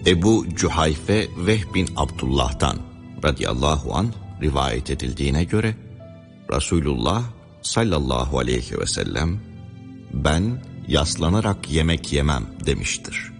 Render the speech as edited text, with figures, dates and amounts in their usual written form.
Ebu Cuhayfe Vehb bin Abdullah'tan radıyallahu anh rivayet edildiğine göre Resulullah sallallahu aleyhi ve sellem ben yaslanarak yemek yemem demiştir.